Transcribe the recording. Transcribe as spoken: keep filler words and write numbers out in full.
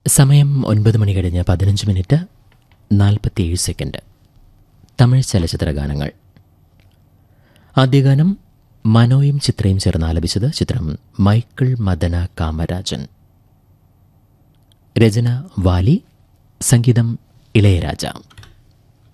സമയം ഒൻപത് മണി കഴിഞ്ഞ് പതിനഞ്ച് മിനിറ്റ് നാൽപ്പത്തിയേഴ് സെക്കൻഡ്. തമിഴ് ചലച്ചിത്ര ഗാനങ്ങൾ. ആദ്യഗാനം മനോയും ചിത്രയും ചേർന്ന് ആലപിച്ചത്. ചിത്രം മൈക്കിൾ മദന കാമരാജൻ. രചന വാലി, സംഗീതം ഇളയരാജ.